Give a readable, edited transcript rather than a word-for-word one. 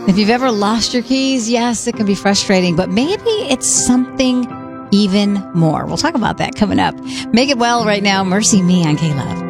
If you've ever lost your keys, yes, it can be frustrating, but maybe it's something even more. We'll talk about that coming up. Make it well right now. Mercy Me on K-Love.